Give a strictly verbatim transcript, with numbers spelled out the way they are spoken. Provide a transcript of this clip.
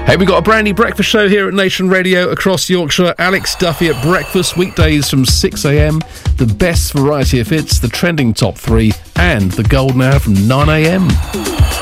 Hey, we've got a brand new breakfast show here at Nation Radio across Yorkshire. Alex Duffy at breakfast, weekdays from six a.m. The best variety of hits, the trending top three, and the golden hour from nine a.m.